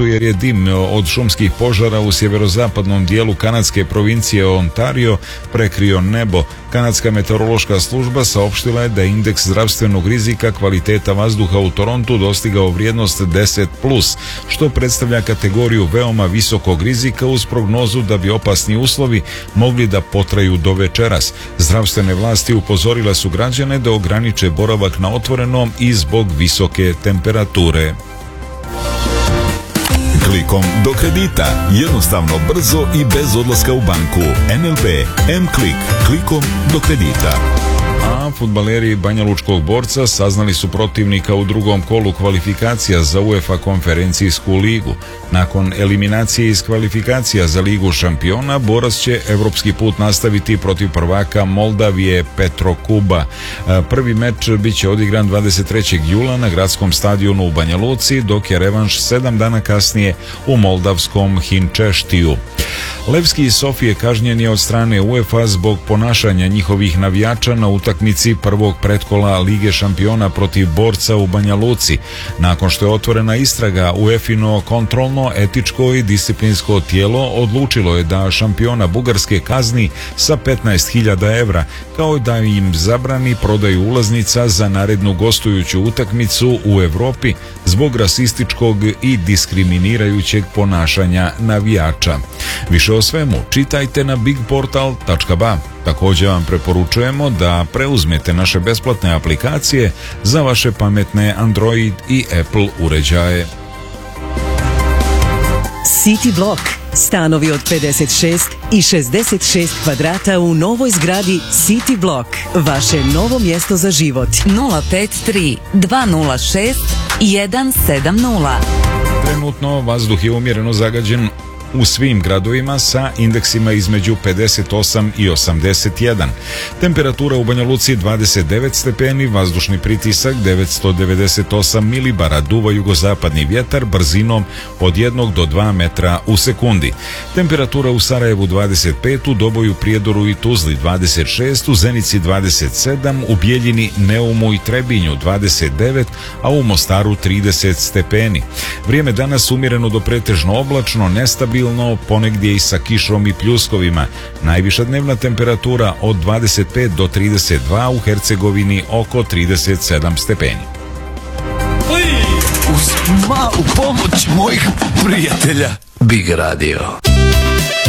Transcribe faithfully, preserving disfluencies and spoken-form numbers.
svetu jer je dim od šumskih požara u sjeverozapadnom dijelu kanadske provincije Ontario prekrio nebo. Kanadska meteorološka služba saopštila je da indeks zdravstvenog rizika kvaliteta vazduha u Torontu dostigao vrijednost deset plus, što predstavlja kategoriju veoma visokog rizika uz prognozu da bi opasni uslovi mogli da potraju do večeras. Zdravstvene vlasti upozorile su građane da ograniče boravak na otvorenom i zbog visoke temperature. Klikom do kredita. Jednostavno, brzo i bez odlaska u banku. N L B M-Klik. Klikom do kredita. A fudbaleri banjalučkog Borca saznali su protivnika u drugom kolu kvalifikacija za UEFA konferencijsku ligu. Nakon eliminacije iz kvalifikacija za Ligu šampiona, Borac će evropski put nastaviti protiv prvaka Moldavije Petrokuba. Prvi meč biće odigran dvadeset trećeg jula na gradskom stadionu u Banja Luci, dok je revanš sedam dana kasnije u moldavskom Hinčeštiju. Levski iz Sofije kažnjen je od strane UEFA zbog ponašanja njihovih navijača na utakmici prvog pretkola Lige šampiona protiv Borca u Banja Luci. Nakon što je otvorena istraga, UEFA-ino kontrolno, etičko i disciplinsko tijelo odlučilo je da šampiona Bugarske kazni sa petnaest hiljada evra, kao i da im zabrani prodaju ulaznica za narednu gostujuću utakmicu u Evropi zbog rasističkog i diskriminirajućeg ponašanja navijača. Više o svemu čitajte na bigportal tačka ba. Također vam preporučujemo da preuzmete naše besplatne aplikacije za vaše pametne Android i Apple uređaje. City Block. Stanovi od pedeset šest i šezdeset šest kvadrata u novoj zgradi City Block. Vaše novo mjesto za život. nula pet tri dva nula šest jedan sedam nula. Trenutno vazduh je umjereno zagađen u svim gradovima sa indeksima između pedeset osam i osamdeset jedan. Temperatura u Banja Luci dvadeset devet stepeni, vazdušni pritisak devetsto devedeset osam milibara, duva jugozapadni vjetar brzinom od jednog do dva metra u sekundi. Temperatura u Sarajevu dvadeset pet, u Doboju, Prijedoru i Tuzli dvadeset šest, u Zenici dvadeset sedam, u Bijeljini, Neumu i Trebinju dvadeset devet, a u Mostaru trideset stepeni. Vrijeme danas umjereno do pretežno oblačno, nestabilno, ponegdje i sa kišom i pljuskovima. Najviša dnevna temperatura od dvadeset pet do trideset dva, u Hercegovini oko trideset sedam stepeni. Uz malu pomoć mojih prijatelja Big Radio.